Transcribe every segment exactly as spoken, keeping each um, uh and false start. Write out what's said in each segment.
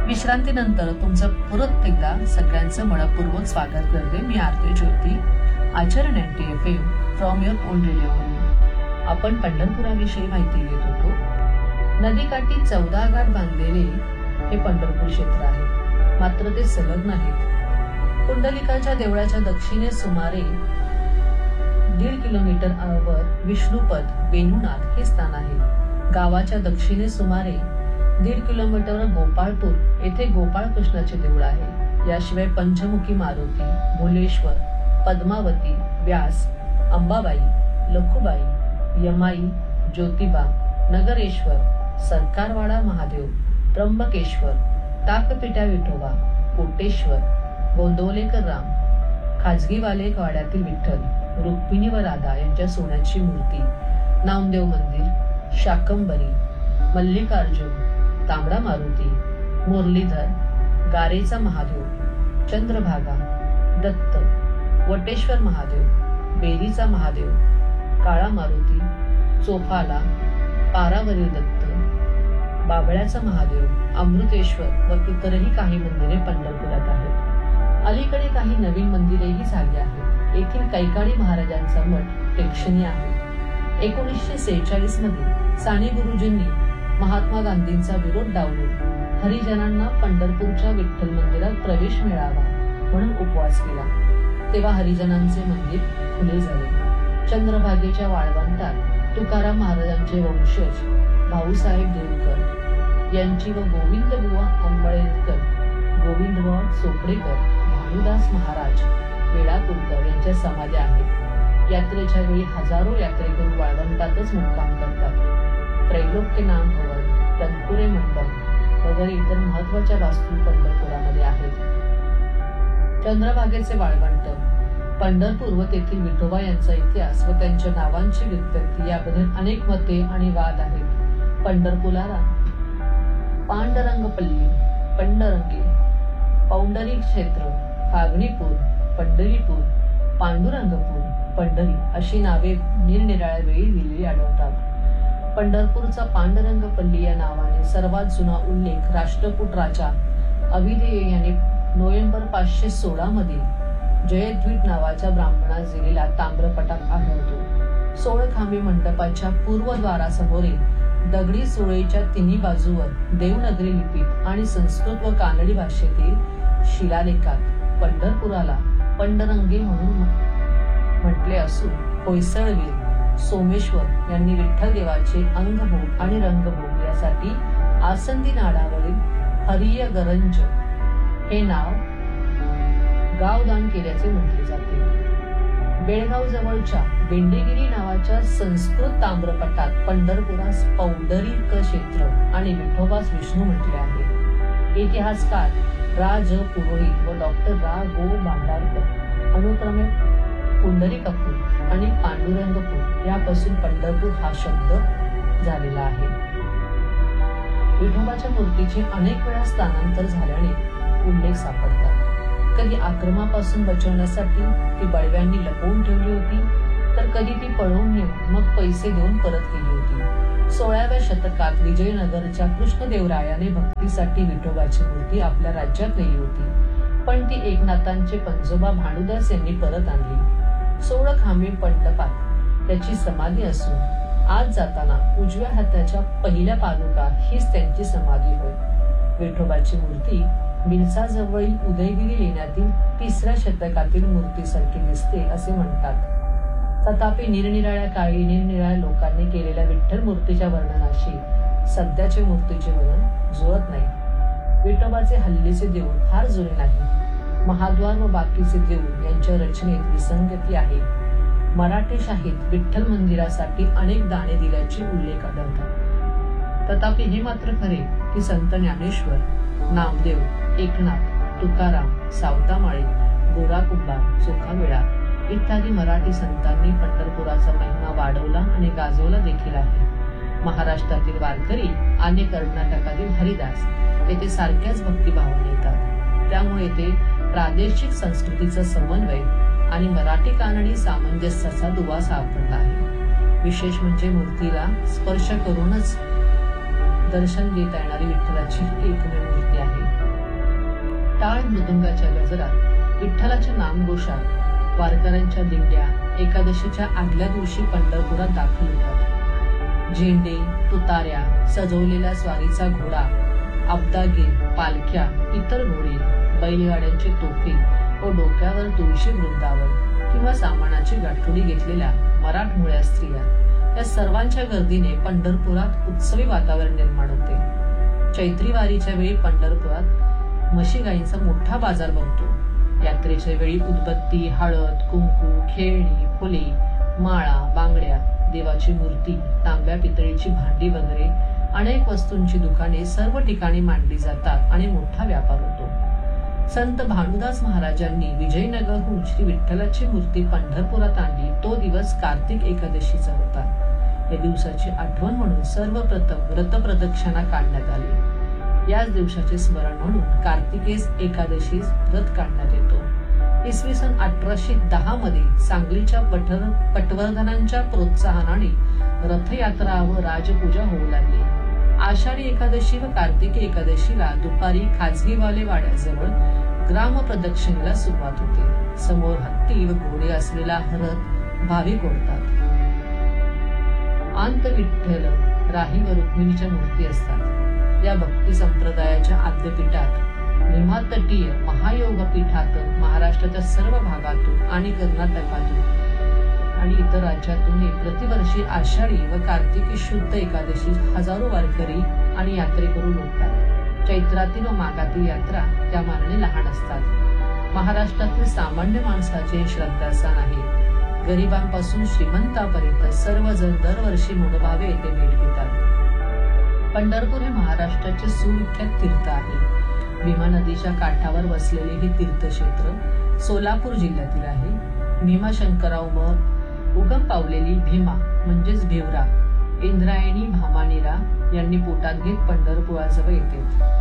विश्रांतीनंतर तुमचं परत एकदा सगळ्यांचं मनपूर्वक स्वागत करते. मी आरती ज्योती, आचरण n t F am from your on radio. आपण पंढरपुराविषयी माहिती घेत होतो. नदीकाठी चौदा घाट बांधलेले हे पंढरपूर क्षेत्र आहे, मात्र ते सलग नाहीत. पुंडलिकाच्या देवळाच्या दक्षिणेस सुमारे दीड किलोमीटर वर विष्णुपद वेणुनाथ हे स्थान आहे. गावाच्या दक्षिणेस सुमारे दीड किलोमीटर गोपाळपूर येथे गोपाळ कृष्णाचे देऊळ आहे. याशिवाय पंचमुखी मारुती, भोलेश्वर, पद्मावती, व्यास, अंबाबाई, लखुबाई, यमाई, ज्योतिबा, नगरेश्वर, सरकारवाडा महादेव, त्र्यंबकेश्वर, टाकपिट्या विठोबा, कोटेश्वर, गोंदवलेकर राम, खाजगीवाले वाड्यातील विठ्ठल, रुक्मिणी व राधा यांच्या सोन्याची मूर्ती, नामदेव मंदिर, शाकंबरी, मल्लिकार्जुन, तांबडा मारुती, मुरलीधर, गारेचा महादेव, चंद्रभागा, दत्त, वटेश्वर महादेव, बेरीचा महादेव, काळा मारुती, चोफाला, पारावरील दत्त, बाबळ्याचा महादेव, अमृतेश्वर व इतरही काही मंदिरे पंढरपुरात आहेत. अलीकडे काही नवीन मंदिरेही झाली आहेत. येथील कैकाडी महाराजांचा मठ प्रेक्षणीय आहे. एकोणीसशे सेहेचाळीस मध्ये साने गुरुजींनी महात्मा गांधींचा विरोध डावलून हरिजनांना पंढरपूरच्या विठ्ठल मंदिरात प्रवेश मिळावा म्हणून उपवास केला. तेव्हा हरिजनांचे मंदिर खुले झाले. चंद्रभागेच्या वाळवंटात तुकाराम महाराजांचे वंशज भाऊसाहेब देवकर यांची व गोविंद बुवा अंबळेकर, गोविंदबुवा चोपडेकर, भानुदास महाराज वेळापूरकर यांच्या समाध्या आहेत. यात्रेच्या वेळी हजारो यात्रेकरू वाळवंटातच मुक्काम करतात. त्रैलोक्य नाम भवन, तनपुरे मंडप वगैरे इतर महत्वाच्या वास्तू पंढरपुरामध्ये आहेत. चंद्रभागेचे वाळवंट, पंढरपूर व तेथील विठोबा यांचा इतिहास व त्यांच्या नावांची व्युत्पत्ती याबद्दल अनेक मते आणि वाद आहेत. पंढरपुराला पांडरंगपल्ली, पंडरंगी, पौंडरी क्षेत्र, फागणीपूर, पंढरीपूर, पांडुरंगपूर, पंढरी अशी नावे निरनिराळ्या वेळी दिलेली आढळतात. पंढरपूरचा पांडुरंगपल्ली या नावाने सर्वात जुना उल्लेख राष्ट्रकूट राजा अविदेय याने नोव्हेंबर पाचशे सोळा मध्ये जयद्वीप नावाच्या ब्राह्मणास दिलेल्या ताम्रपटात आढळतो. सोळखांबी मंडपाच्या पूर्वद्वारासमोरील दगडी सुळेच्या तिन्ही बाजूवर देवनागरी लिपीत आणि संस्कृत व कानडी भाषेतील शिलालेखात पंढरपुराला पंडरंगे म्हणून म्हटले असून होयसळवीर सोमेश्वर यांनी विठ्ठल देवाचे अंगभोग आणि रंगभोग यासाठी आसंदी नाडावरील हरिय गरंज हे नाव गावदान केल्याचे म्हटले जाते. बेळगाव जवळच्या बेंडेगिरी नावाच्या संस्कृत ताम्रपटात पंढरपुरास पौंडरीक क्षेत्र आणि विठोबास विष्णू म्हटले आहे. इतिहासकार रा ज पुरोहित व डॉक्टर रा गो भांडारकर अनुक्रमे पुंडरीकपूर आणि पांडुरंगपूर यापासून पंढरपूर हा शब्द झालेला आहे. विठोबाच्या मूर्तीचे अनेक वेळा स्थानांतर झाल्याने उल्लेख सापडतात. कधी आक्रमापासून बचवण्यासाठी ती बळव्यांनी लपवून ठेवली होती, तर कधी ती पळवून नेऊन मग पैसे देऊन परत केली होती. सोळाव्या शतकात विजयनगरच्या कृष्णदेवरायाने भक्तीसाठी विठोबाची मूर्ती आपल्या राज्यात नेली होती, पण ती एकनाथांचे पंजोबा भानुदास यांनी परत आणली. सोळखांबी मंडपात त्याची समाधी असून आज जाताना उजव्या हाताच्या पहिल्या पादुका हीच त्यांची समाधी होय. विठोबाची मूर्ती बिलसाजवळील उदयगिरी लेण्यातील तिसऱ्या शतकातील मूर्तीसारखी दिसते असे म्हणतात. तथापि निरनिराळ्या काळी निरनिराळ्या लोकांनी केलेल्या विठ्ठल मूर्तीच्या वर्णनाशी सध्याचे मूर्तीचे वर्णन जुळत नाही. विठोबाचे हल्लीचे देऊळ फार जुने नाही. महाद्वार व बाकीचे देऊळ यांच्या रचनेत विसंगती आहे. मराठी शाहीत विठ्ठल मंदिरासाठी अनेक दाने दिल्याचे उल्लेख आढळतात. तथापि हे मात्र खरे की संत ज्ञानेश्वर, नामदेव, एकनाथ, तुकाराम, सावतामाळे, गोरा कुंभार, चोखामेळा इत्यादी मराठी संतांनी पंढरपुराचा महिमा वाढवला आणि गाजवला देखील आहे. महाराष्ट्रातील वारकरी आणि कर्नाटकातील हरिदास येथे सारख्याच भक्तिभावाने येतात. त्यामुळे येथे प्रादेशिक संस्कृतीचा समन्वय आणि मराठी कानडी सामंजस्याचा दुवा सापडला आहे. विशेष म्हणजे मूर्तीला स्पर्श करूनच दर्शन देता येणारी विठ्ठलाची एकमेव मूर्ती आहे. टाळ मृदुंगाच्या गजरात, विठ्ठलाच्या नामघोषात वारकऱ्यांच्या दिंड्या एकादशीच्या आदल्या दिवशी पंढरपुरात दाखल होतात. झेंडे, तुताऱ्या, सजवलेला स्वारीचा घोडा, अब्दागीत, पालख्या, इतर घोडे, बैलगाड्यांचे तोफे व डोक्यावर तुळशी वृंदावन किंवा सामानाची गाठोडी घेतलेल्या मराठमोळ्या स्त्रिया या सर्वांच्या गर्दीने पंढरपुरात उत्सवी वातावरण निर्माण होते. चैत्री वारीच्या वेळी पंढरपुरात म्हशी गायींचा मोठा बाजार भरतो. यात्रेच्या वेळी उदबत्ती, हळद, कुंकू, खेळणी, फुले, माळा, बांगड्या, देवाची मूर्ती, तांब्या पितळीची भांडी वगैरे अनेक वस्तूंची दुकाने सर्व ठिकाणी मांडली जातात आणि मोठा व्यापार होतो. संत भानुदास महाराजांनी विजयनगरहून श्री विठ्ठलाची मूर्ती पंढरपुरात आणली तो दिवस कार्तिक एकादशीचा होता. या दिवसाची आठवण म्हणून सर्वप्रथम व्रत प्रदक्षिणा काढण्यात आली. याच दिवसाचे स्मरण म्हणून कार्तिकेस एकादशीस व्रत काढण्यात येतो. इसवी सन अठराशे दहा मध्ये सांगलीच्या पठर पटवर्धनांच्या प्रोत्साहनाने रथयात्रा व राजपूजा होऊ लागली. आषाढी एकादशी व कार्तिकी एकादशीला दुपारी खाजगीवाले वाड्याजवळ ग्राम प्रदक्षिणेला सुरुवात होते. समोर हत्ती व घोडे असलेला रथ भाविक ओढतात. आंत विठ्ठल, राही व रुक्मिणीच्या मूर्ती असतात. या भक्ती संप्रदायाच्या आद्यपीठात भीमातटीय महायोग पीठात महाराष्ट्राच्या सर्व भागातून आणि कर्नाटकातून आणि इतर राज्यातून प्रतिवर्षी आषाढी व कार्तिकी शुद्ध एकादशी हजारो वारकरी आणि यात्रेकरू लुटतात. चैत्रातील व माघातील यात्रा त्या मानाने लहान असतात. महाराष्ट्रातील सामान्य माणसाचे श्रद्धास्थान आहे. गरिबांपासून श्रीमंतापर्यंत सर्वजण दरवर्षी मनोभावे येथे भेट देतात. पंढरपूर हे महाराष्ट्राचे सुविख्यात तीर्थ आहे. भीमा नदीच्या काठावर वसलेले हे तीर्थक्षेत्र सोलापूर जिल्ह्यातील आहे. भीमाशंकराव मग उगम पावलेली भीमा म्हणजेच भिवरा इंद्रायणी भामानीरा यांनी पोटात घेत पंढरपुराजवळ येते.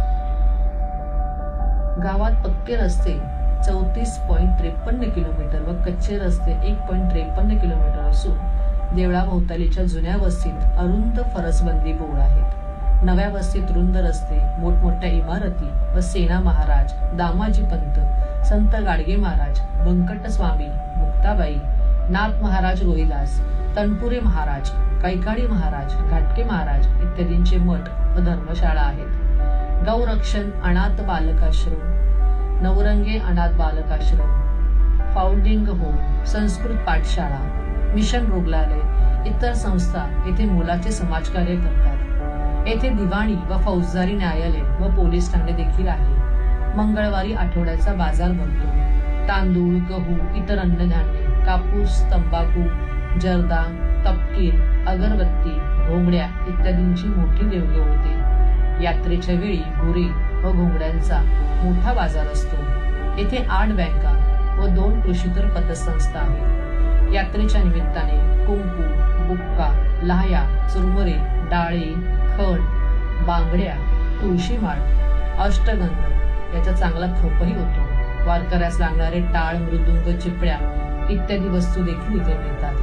गावात पक्के रस्ते चौतीस पॉइंट त्रेपन्न किलोमीटर व कच्चे रस्ते एक पॉइंट त्रेपन्न किलोमीटर असून देवळाभोवतालीच्या जुन्या वस्तीत अरुंद फरसबंदी बोळ आहेत. नव्या वस्तीत रुंद रस्ते, मोठमोठ्या इमारती व सेना महाराज, दामाजी पंत, संत गाडगे महाराज, बंकट स्वामी, मुक्ताबाई, नाथ महाराज रोहिदास, तनपुरे महाराज, कैकाडी महाराज, घाटके महाराज इत्यादींचे मठ व धर्मशाळा आहेत. गौरक्षण अनाथ बालकाश्रम, नवरंगे अनाथ बालकाश्रम, फाउंडिंग होम, संस्कृत पाठशाळा, मिशन रुग्णालय इतर संस्था येथे मोलाचे समाजकार्य करतात. येथे दिवाणी व फौजदारी न्यायालय व पोलीस ठाणे देखील आहे. मंगळवारी आठवड्याचा बाजार भरतो. तांदूळ, गहू, इतर अन्नधान्य, कापूस, तंबाखू, जर्दा, तपकीर, अगरबत्ती, घोंगड्या इत्यादींची मोठी देवघेव होते. यात्रेच्या वेळी गुरे व घोंगड्यांचा मोठा बाजार असतो. येथे आठ बँका व दोन कृषीतर पतसंस्था आहेत. यात्रेच्या निमित्ताने कुंकू, बुक्का, लाह्या, चुरमुरे, डाळे, खण, बांगड्या, तुळशीमाळ, अष्टगंध याचा चांगला खपही होतो. वारकऱ्यास लागणारे टाळ, मृदुंग, चिपळ्या इत्यादी वस्तू देखील इथे मिळतात.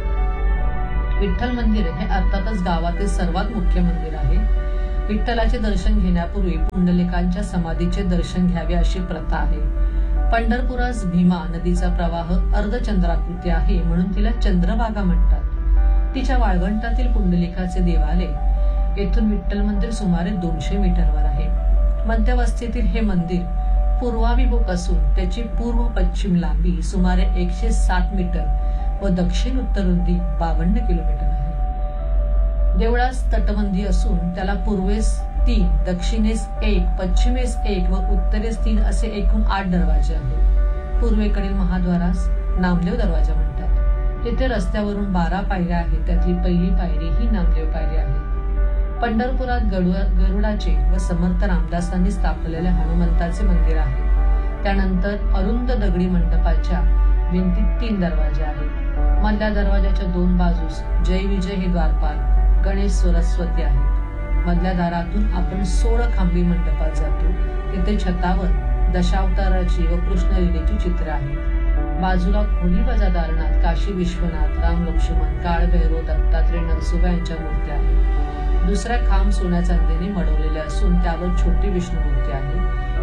विठ्ठल मंदिर हे अर्थातच गावातील सर्वात मुख्य मंदिर आहे. विठ्ठलाचे दर्शन घेण्यापूर्वी पुंडलिकांच्या समाधीचे दर्शन घ्यावे अशी प्रथा आहे. पंढरपुरास भीमा नदीचा प्रवाह अर्धचंद्राकृती आहे म्हणून तिला चंद्रभागा म्हणतात. तिच्या वाळवंटातील पुंडलिकाचे देवालय येथून विठ्ठल मंदिर सुमारे दोनशे मीटरवर आहे. मध्यवस्तीतील हे मंदिर पूर्वाभिमुख असून त्याची पूर्व पश्चिम लांबी सुमारे एकशे सात मीटर व दक्षिण उत्तर रुंदी बावन्न किलोमीटर आहे. देवळास तटबंदी असून त्याला पूर्वेस तीन, दक्षिणेस एक, पश्चिमेस एक व उत्तरेस तीन असे एकूण आठ दरवाजे आहेत. पूर्वेकडील महाद्वारास नामदेव दरवाजा म्हणतात. तेथे रस्त्यावरून बारा पायऱ्या आहेत. त्यातली पहिली पायरी ही नामदेव पायरी आहे. पंढरपुरात गरुडाचे व समर्थ रामदासांनी स्थापलेले हनुमंताचे मंदिर आहे. त्यानंतर अरुंद दगडी मंडपाच्या भिंतीत तीन दरवाजे आहेत. मधल्या दरवाजाच्या दोन बाजूस जय विजय हे द्वारपाल, गणेश, सरस्वती आहेत. मधल्या दारातून आपण सोळ खांबी मंडपात जातो. तिथे छतावर दशावताराची व कृष्णलीलेची चित्र आहेत. बाजूला खोली वजा दारणात काशी विश्वनाथ, राम लक्ष्मण, काळ भैरव, दत्तात्रय, नरसोबा यांच्या मूर्त्या आहेत. दुसऱ्या खांब सोन्या चांदीने मडवलेले असून त्यावर छोटी विष्णू मूर्ती आहे.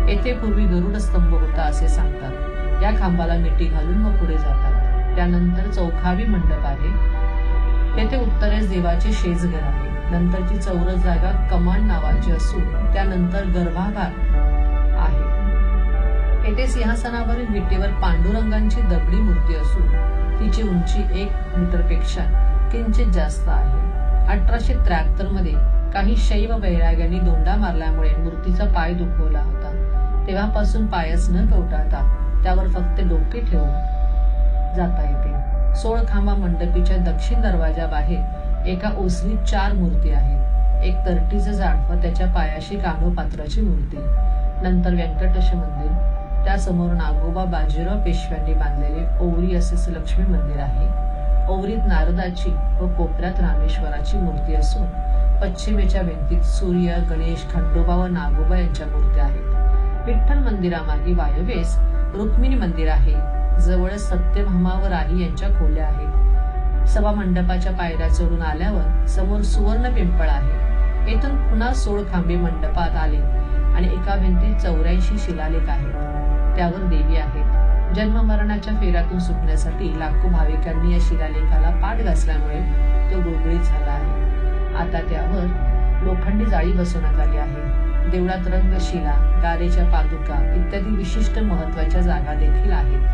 येथे पूर्वी गरुड स्तंभ होता असे सांगतात. या खांबाला मिठी घालून मग पुढे जातात. त्यानंतर चौखावी मंडप आहे. तेथे उत्तरेस देवाचे शेजघर आहे. नंतरची चौरस जागा कमान नावाची असून त्यानंतर गर्भागार आहे. येथे सिंहासनावरील विटेवर पांडुरंगांची दगडी मूर्ती असून तिची उंची एक मीटरपेक्षा किंचित जास्त आहे. अठराशे त्र्याहत्तर मध्ये काही शैव वैराग्यांनी दोंडा मारल्यामुळे मूर्तीचा पाय दुखवला होता. तेव्हापासून पायच न कवटाळता त्यावर फक्त डोके ठेवून जाता येते. सोळ खांबा मंडपीच्या दक्षिण दरवाजा बाहेर एका ओसरीत चार मूर्ती आहेत. एक तरटीचं झाड व त्याच्या पायाशी कानोपात्राची मूर्ती. नंतर व्यंकटेश मंदिर, त्यासमोर नागोबा बाजीराव पेशव्यांनी बांधलेले ओवरी असे लक्ष्मी मंदिर आहे. ओवरीत नारदाची व कोपऱ्यात रामेश्वराची मूर्ती असून पश्चिमेच्या भिंतीत सूर्य, गणेश, खंडोबा व नागोबा यांच्या मूर्त्या आहेत. विठ्ठल मंदिरामागे वायव्येस रुक्मिणी मंदिर आहे. जवळ सत्यभामा व राही यांच्या खोल्या आहेत. सभा मंडपाच्या पायऱ्या चढून आल्यावर समोर सुवर्ण पिंपळ आहे. येथून पुन्हा सोळ खांबे मंडपात आले आणि एका भिंतीत चौऱ्याऐंशी शिलालेख आहेत. त्यावर देवी आहेत. जन्म मरणाच्या फेऱ्यातून सुटण्यासाठी लाखो भाविकांनी या शिलालेखाला पाठ घासल्यामुळे तो गुळगुळीत झाला आहे. आता त्यावर लोखंडी जाळी बसवण्यात आली आहे. देवळात रंगशिला, गारेच्या पादुका इत्यादी विशिष्ट महत्वाच्या जागा देखील आहेत.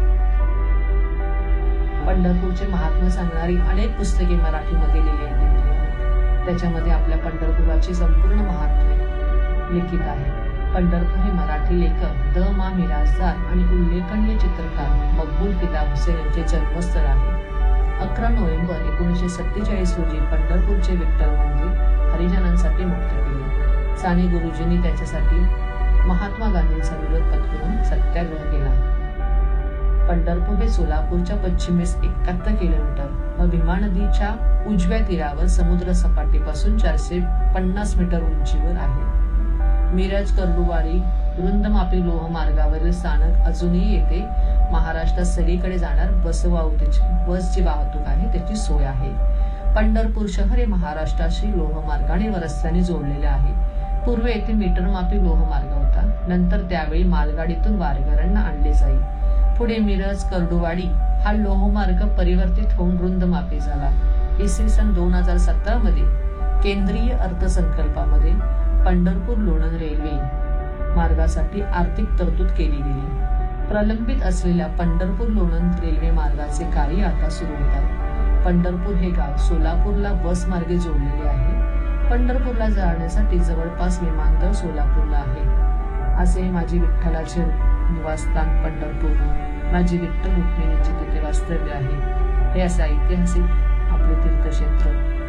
पंढरपूरचे महात्म्य सांगणारी अनेक पुस्तके मराठीमध्ये लिहिलेली आहेत. त्याच्यामध्ये आपल्या पंढरपुराची संपूर्ण महात्म्य लिखित आहे. पंढरपूर हे मराठी लेखक द मा मिरासदार आणि उल्लेखनीय चित्रकार मकबूल फिदा हुसेन यांचे जन्मस्थळ आहे. अकरा नोव्हेंबर एकोणीसशे सत्तेचाळीस रोजी पंढरपूरचे विठ्ठल मंदिर हरिजनांसाठी मुक्त केले. साने गुरुजींनी त्याच्यासाठी महात्मा गांधींचा विरोध पत्करून सत्याग्रह केला. पंढरपूर हे सोलापूरच्या पश्चिमेस एकाहत्तर किलोमीटर व भीमा नदीच्या उजव्या तीरावर समुद्र सपाटीपासून चारशे पन्नास मीटर उंचीवर आहे. मिरज, कर्डुवाडी, रुंदमापी लोह मार्गावरील स्थानक अजूनही येथे महाराष्ट्रात सगळीकडे जाणार बस वाहतुकीची बसची वाहतूक आहे त्याची सोय आहे. पंढरपूर शहर हे महाराष्ट्राशी लोहमार्गाने व रस्त्याने जोडलेले आहे. पूर्वी येथे मीटरमापी लोहमार्ग होता. नंतर त्यावेळी मालगाडीतून वारकऱ्यांना आणले जाई. पुढे मिरज, कर्डुवाडी हा लोहमार्ग परिवर्तित होऊन रुंदमापी झाला. इसवी सन दोन हजार सतरा मध्ये केंद्रीय अर्थसंकल्पामध्ये पंढरपूर लोणंद रेल्वे मार्गासाठी आर्थिक तरतूद केली गेली. प्रलंबित असलेल्या पंढरपूर लोणंद रेल्वे मार्गाचे कार्य आता सुरू होत आहे. पंढरपूर हे गाव सोलापूरला बस मार्गे जोडलेले आहे. पंढरपूरला जाण्यासाठी जवळपास विमानतळ सोलापूरला आहे. असे माझी विठ्ठलाचे निवासस्थान पंढरपूर, माझी विठ्ठल रुक्मिणीची तिथे वास्तव्य आहे. हे असे ऐतिहासिक आपले तीर्थक्षेत्र